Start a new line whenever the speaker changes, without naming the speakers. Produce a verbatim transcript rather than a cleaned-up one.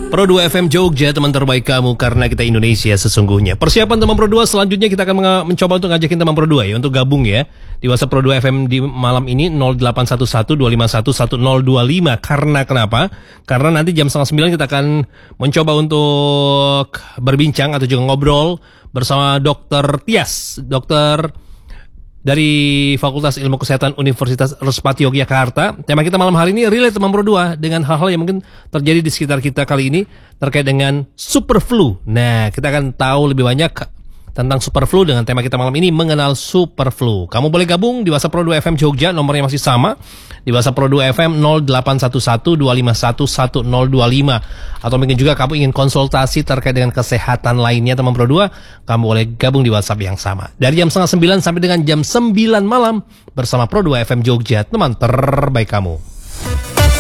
Pro dua F M Jogja, teman terbaik kamu karena kita Indonesia sesungguhnya. Persiapan teman Pro dua selanjutnya kita akan mencoba untuk ngajakin teman Pro dua ya untuk gabung ya di WhatsApp Pro dua F M di malam ini nol delapan satu satu dua lima satu satu nol dua lima. Karena kenapa? Karena nanti jam setengah sembilan kita akan mencoba untuk berbincang atau juga ngobrol bersama Dokter Tias, dokter dari Fakultas Ilmu Kesehatan Universitas Respati Yogyakarta. Tema kita malam hari ini relate teman Pro dua dengan hal-hal yang mungkin terjadi di sekitar kita kali ini terkait dengan super flu. Nah, kita akan tahu lebih banyak tentang super flu dengan tema kita malam ini mengenal super flu. Kamu boleh gabung di WhatsApp Pro dua F M Jogja, nomornya masih sama. Di WhatsApp Pro dua F M nol delapan satu satu dua lima satu satu nol dua lima. Atau mungkin juga kamu ingin konsultasi terkait dengan kesehatan lainnya teman Pro dua, kamu boleh gabung di WhatsApp yang sama. Dari jam setengah sembilan sampai dengan jam sembilan malam bersama Pro dua F M Jogja, teman terbaik kamu.